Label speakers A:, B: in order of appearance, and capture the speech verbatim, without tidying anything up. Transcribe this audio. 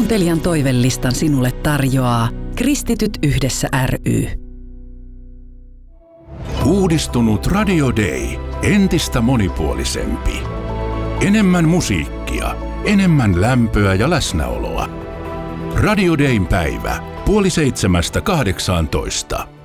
A: Kuuntelijan toivelistan sinulle tarjoaa Kristityt yhdessä ry.
B: Uudistunut Radio Day. Entistä monipuolisempi. Enemmän musiikkia, enemmän lämpöä ja läsnäoloa. Radio Dayn päivä. Puoli seitsemästä kahdeksaantoista.